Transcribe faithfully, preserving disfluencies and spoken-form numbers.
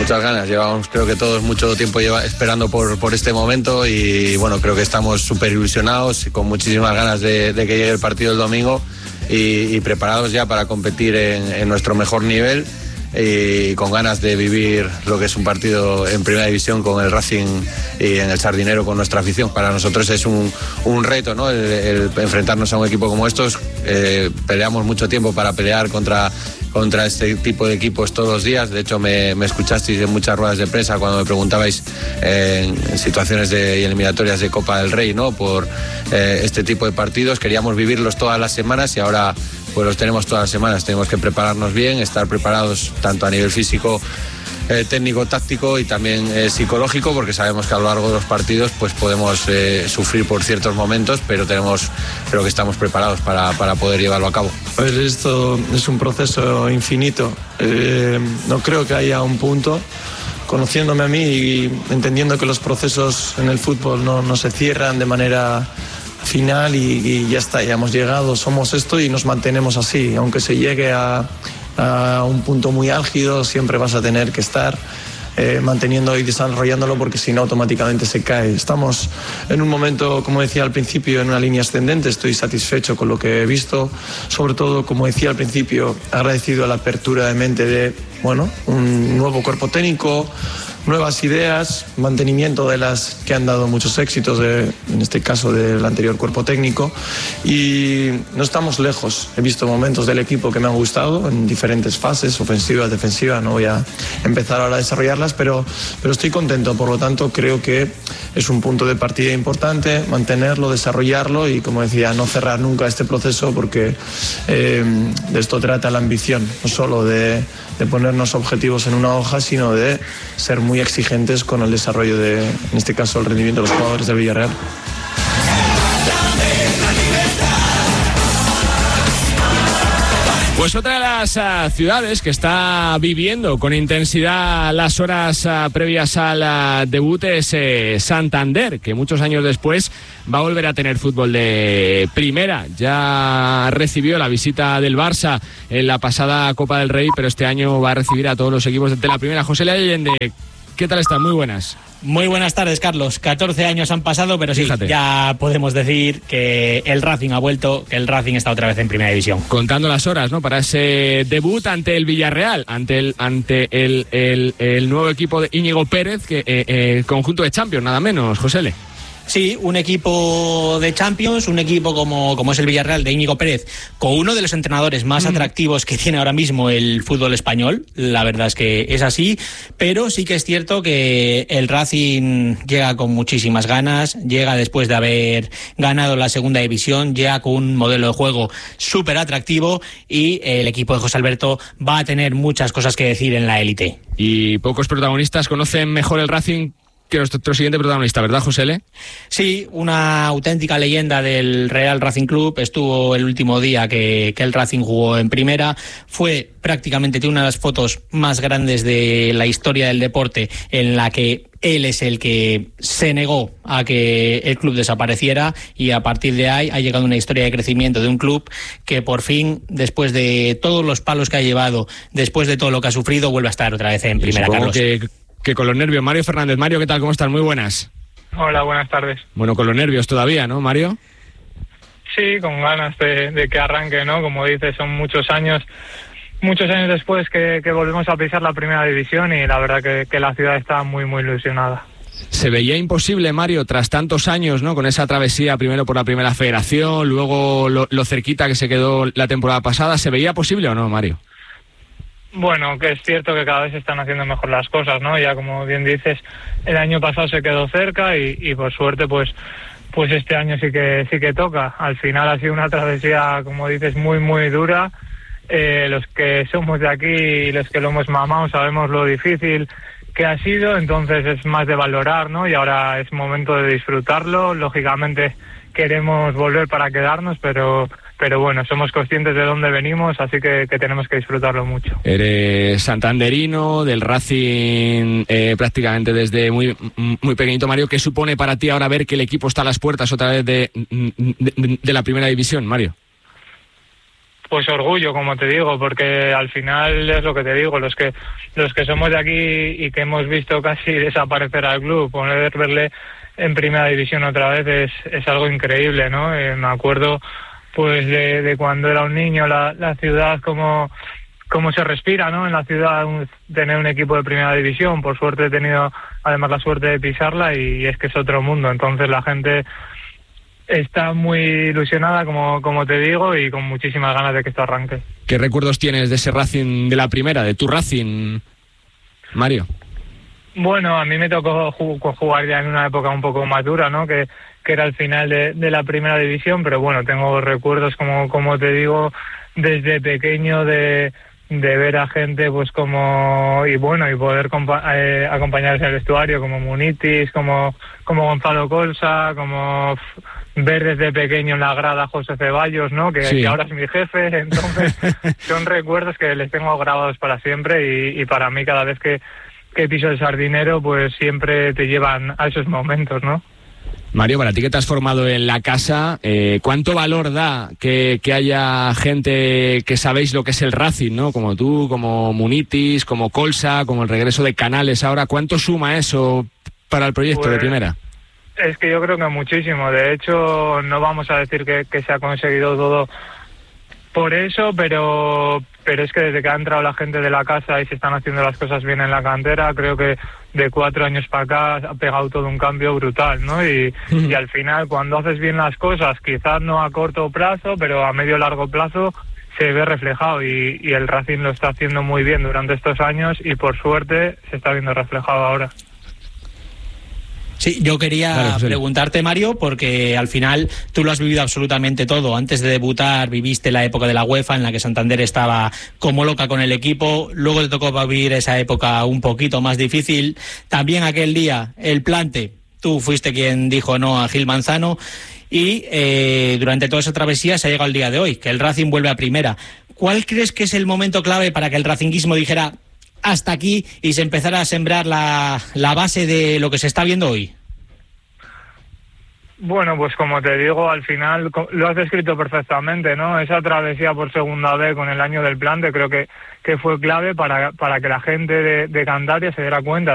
muchas ganas. Llevamos, creo que todos, mucho tiempo lleva, esperando por, por este momento y bueno, creo que estamos súper ilusionados y con muchísimas ganas de, de que llegue el partido el domingo y, y preparados ya para competir en, en nuestro mejor nivel y con ganas de vivir lo que es un partido en primera división con el Racing y en el Sardinero con nuestra afición. Para nosotros es un, un reto, ¿no? el, el enfrentarnos a un equipo como estos. Eh, peleamos mucho tiempo para pelear contra, contra este tipo de equipos todos los días. De hecho me, me escuchasteis en muchas ruedas de prensa cuando me preguntabais eh, en, en situaciones de eliminatorias de Copa del Rey, ¿no? Por eh, este tipo de partidos. Queríamos vivirlos todas las semanas y ahora pues los tenemos todas las semanas. Tenemos que prepararnos bien, estar preparados tanto a nivel físico, eh, técnico, táctico y también eh, psicológico, porque sabemos que a lo largo de los partidos pues podemos eh, sufrir por ciertos momentos, pero tenemos, creo que estamos preparados para, para poder llevarlo a cabo. Pues esto es un proceso infinito. Eh, no creo que haya un punto. Conociéndome a mí y entendiendo que los procesos en el fútbol no, no se cierran de manera final y, y ya está, ya hemos llegado, somos esto y nos mantenemos así. Aunque se llegue a, a un punto muy álgido, siempre vas a tener que estar eh, manteniendo y desarrollándolo, porque si no automáticamente se cae. Estamos en un momento, como decía al principio, en una línea ascendente. Estoy satisfecho con lo que he visto, sobre todo, como decía al principio, agradecido a la apertura de mente de, bueno, un nuevo cuerpo técnico, nuevas ideas, mantenimiento de las que han dado muchos éxitos, de, en este caso del anterior cuerpo técnico, y no estamos lejos. He visto momentos del equipo que me han gustado en diferentes fases, ofensivas, defensivas, no voy a empezar ahora a desarrollarlas, pero, pero estoy contento. Por lo tanto, creo que es un punto de partida importante, mantenerlo, desarrollarlo y, como decía, no cerrar nunca este proceso, porque eh, de esto trata la ambición, no solo de, de ponernos objetivos en una hoja, sino de ser muy exigentes con el desarrollo de, en este caso, el rendimiento de los jugadores del Villarreal. Pues otra de las uh, ciudades que está viviendo con intensidad las horas uh, previas al uh, debut es eh, Santander, que muchos años después va a volver a tener fútbol de primera. Ya recibió la visita del Barça en la pasada Copa del Rey, pero este año va a recibir a todos los equipos de la primera. José Allende, ¿qué tal están? Muy buenas. Muy buenas tardes, Carlos. catorce años han pasado, pero sí, Fíjate. ya podemos decir que el Racing ha vuelto, que el Racing está otra vez en primera división. Contando las horas, ¿no? Para ese debut ante el Villarreal, ante el ante el, el, el nuevo equipo de Íñigo Pérez, que eh, eh, conjunto de Champions, nada menos, José. Sí, un equipo de Champions, un equipo como, como es el Villarreal de Íñigo Pérez, con uno de los entrenadores más mm. atractivos que tiene ahora mismo el fútbol español. La verdad es que es así, pero sí que es cierto que el Racing llega con muchísimas ganas, llega después de haber ganado la segunda división, llega con un modelo de juego súper atractivo y el equipo de José Alberto va a tener muchas cosas que decir en la élite. Y pocos protagonistas conocen mejor el Racing que nuestro siguiente protagonista, ¿verdad, José L? Sí, una auténtica leyenda del Real Racing Club. Estuvo el último día que, que el Racing jugó en primera. Fue prácticamente una de las fotos más grandes de la historia del deporte, en la que él es el que se negó a que el club desapareciera, y a partir de ahí ha llegado una historia de crecimiento de un club que por fin, después de todos los palos que ha llevado, después de todo lo que ha sufrido, vuelve a estar otra vez en primera, Carlos. Que... que con los nervios. Mario Fernández. Mario, ¿qué tal? ¿Cómo estás? Muy buenas. Hola, buenas tardes. Bueno, con los nervios todavía, ¿no, Mario? Sí, con ganas de, de que arranque, ¿no? Como dices, son muchos años, muchos años después que, que volvemos a pisar la primera división, y la verdad que, que la ciudad está muy, muy ilusionada. Se veía imposible, Mario, tras tantos años, ¿no? Con esa travesía, primero por la primera federación, luego lo, lo cerquita que se quedó la temporada pasada. ¿Se veía posible o no, Mario? Bueno, que es cierto que cada vez se están haciendo mejor las cosas, ¿no? Ya como bien dices, el año pasado se quedó cerca y, y por suerte, pues pues este año sí que sí que toca. Al final ha sido una travesía, como dices, muy, muy dura. Eh, los que somos de aquí y los que lo hemos mamado sabemos lo difícil que ha sido, entonces es más de valorar, ¿no? Y ahora es momento de disfrutarlo. Lógicamente queremos volver para quedarnos, pero... pero bueno, somos conscientes de dónde venimos, así que, que tenemos que disfrutarlo mucho. Eres santanderino, del Racing eh, prácticamente desde muy muy pequeñito, Mario. ¿Qué supone para ti ahora ver que el equipo está a las puertas otra vez de, de, de la primera división, Mario? pues orgullo, como te digo, porque al final es lo que te digo, los que los que somos de aquí y que hemos visto casi desaparecer al club, poder verle en primera división otra vez es, es algo increíble, ¿no? Eh, me acuerdo pues de, de cuando era un niño, la, la ciudad, como cómo se respira, ¿no? En la ciudad, un, tener un equipo de primera división. Por suerte he tenido además la suerte de pisarla y, y es que es otro mundo. Entonces la gente está muy ilusionada, como, como te digo, y con muchísimas ganas de que esto arranque. ¿Qué recuerdos tienes de ese Racing de la primera, de tu Racing, Mario? Bueno, a mí me tocó jugar ya en una época un poco más dura, ¿no? Que, que era el final de, de la primera división, pero bueno, tengo recuerdos, como, como te digo, desde pequeño de, de ver a gente, pues como, y bueno, y poder compa- eh, acompañarse al vestuario, como Munitis, como, como Gonzalo Colsa, como ver desde pequeño en la grada a José Ceballos, ¿no? Que, sí. que ahora es mi jefe. Entonces son recuerdos que les tengo grabados para siempre y, y para mí cada vez que, que piso el Sardinero, pues siempre te llevan a esos momentos, ¿no? Mario, para ti que te has formado en la casa, eh, ¿cuánto valor da que, que haya gente que sabéis lo que es el Racing, ¿no? Como tú, como Munitis, como Colsa, como el regreso de Canales ahora. ¿Cuánto suma eso para el proyecto pues, de primera? Es que yo creo que muchísimo. De hecho, no vamos a decir que, que se ha conseguido todo por eso, pero pero es que desde que ha entrado la gente de la casa y se están haciendo las cosas bien en la cantera, creo que de cuatro años para acá ha pegado todo un cambio brutal, ¿no? Y, y al final, cuando haces bien las cosas, quizás no a corto plazo, pero a medio largo plazo, se ve reflejado y, y el Racing lo está haciendo muy bien durante estos años y por suerte se está viendo reflejado ahora. Sí, yo quería Claro, preguntarte, Mario, porque al final tú lo has vivido absolutamente todo. Antes de debutar viviste la época de la UEFA en la que Santander estaba como loca con el equipo. Luego te tocó vivir esa época un poquito más difícil. También aquel día, el plante, tú fuiste quien dijo no a Gil Manzano. Y eh, durante toda esa travesía se ha llegado el día de hoy, que el Racing vuelve a primera. ¿Cuál crees que es el momento clave para que el racinguismo dijera hasta aquí y se empezara a sembrar la, la base de lo que se está viendo hoy? Bueno, pues como te digo, al final lo has descrito perfectamente, ¿no? Esa travesía por segunda vez con el año del plante creo que, que fue clave para, para que la gente de, de Cantabria se diera cuenta